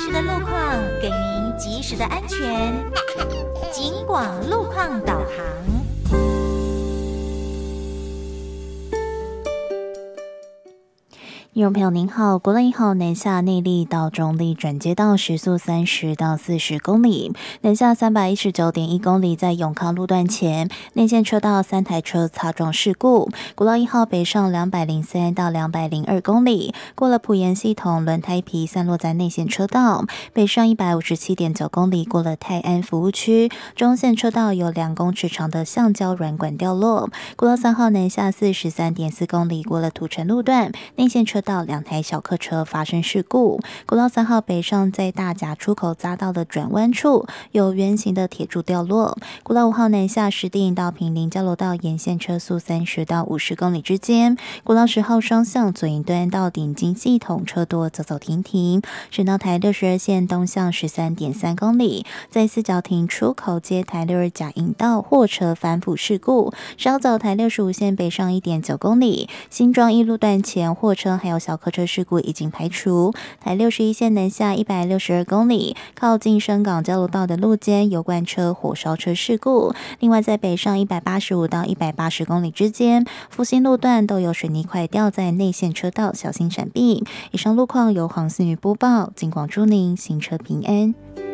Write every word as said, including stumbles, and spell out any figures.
时的路况，给您及时的安全。警广路况导航。听众朋友您好，国道一号南下内坜到中坜转接道时速三十到四十公里，南下三百一十九点一公里，在永康路段前内线车道三台车擦撞事故。国道一号北上两百零三到两百零二公里，过了埔盐系统轮胎皮散落在内线车道，北上一百五十七点九公里，过了泰安服务区，中线车道有两公尺长的橡胶软管掉落。国道三号南下四十三点四公里，过了土城路段，内线车道两台小客车发生事故。国道三号北上在大甲出口匝道的转弯处有圆形的铁柱掉落。国道五号南下石碇到坪林交流道沿线车速三十到五十公里之间。国道十号双向左营端到顶金系统车多走走停停。省道台六十二线东向十三点三公里，在四角亭出口接台六二甲营道货车翻覆事故。稍早台六十五线北上一点九公里，新庄一路段前货车还有小客车事故已经排除。台六十一线南下一百六十二公里，靠近深港交流道的路肩油罐车、火烧车事故。另外在北上一百八十五到一百八十公里之间，复兴路段都有水泥块掉在内线车道，小心闪避。以上路况由黄思雨播报，警广祝您行车平安。